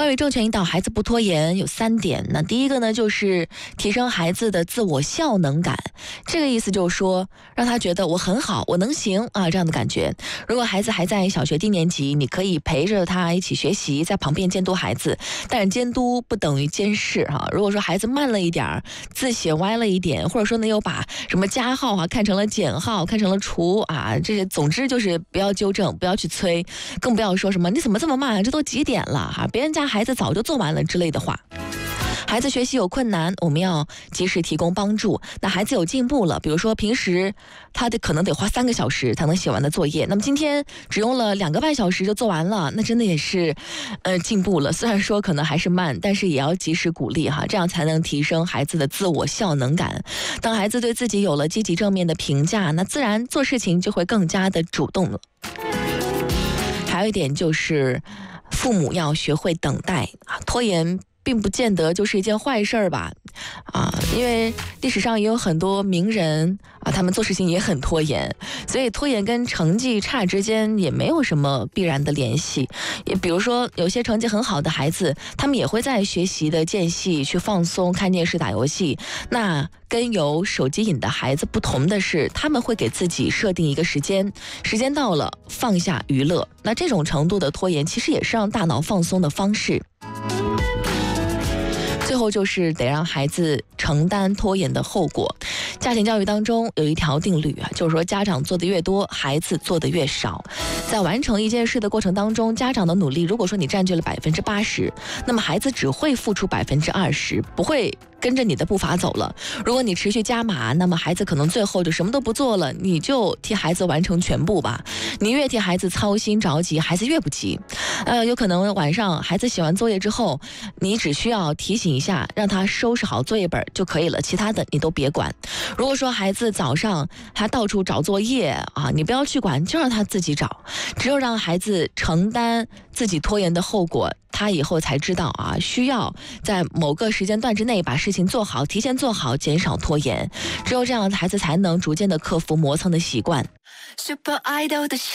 关于正确引导孩子不拖延有3点。那第一个呢，就是提升孩子的自我效能感。这个意思就是说，让他觉得我很好，我能行啊，这样的感觉。如果孩子还在小学低年级，你可以陪着他一起学习，在旁边监督孩子，但是监督不等于监视哈。如果说孩子慢了一点，字写歪了一点，或者说呢又把什么加号看成了减号，看成了除啊，这些总之就是不要纠正，不要去催，更不要说什么你怎么这么慢，这都几点了哈，别人家孩子早就做完了之类的话。孩子学习有困难，我们要及时提供帮助。那孩子有进步了，比如说平时他可能得花3个小时才能写完的作业，那么今天只用了2个半小时就做完了，那真的也是进步了。虽然说可能还是慢，但是也要及时鼓励哈，这样才能提升孩子的自我效能感。当孩子对自己有了积极正面的评价，那自然做事情就会更加的主动了。还有一点就是父母要学会等待啊，拖延并不见得就是一件坏事吧，因为历史上也有很多名人啊，他们做事情也很拖延，所以拖延跟成绩差之间也没有什么必然的联系。也比如说，有些成绩很好的孩子，他们也会在学习的间隙去放松、看电视、打游戏。那跟有手机瘾的孩子不同的是，他们会给自己设定一个时间，时间到了放下娱乐。那这种程度的拖延，其实也是让大脑放松的方式。最后就是得让孩子承担拖延的后果。家庭教育当中有一条定律啊，就是说家长做的越多，孩子做的越少。在完成一件事的过程当中，家长的努力，如果说你占据了80%，那么孩子只会付出20%，不会跟着你的步伐走了。如果你持续加码，那么孩子可能最后就什么都不做了，你就替孩子完成全部吧。你越替孩子操心着急，孩子越不急。有可能晚上孩子写完作业之后，你只需要提醒一下，让他收拾好作业本就可以了，其他的你都别管。如果说孩子早上他到处找作业啊，你不要去管，就让他自己找。只有让孩子承担自己拖延的后果，他以后才知道啊，需要在某个时间段之内把事情做好，提前做好，减少拖延。只有这样，孩子才能逐渐的克服磨蹭的习惯。Super Idol 的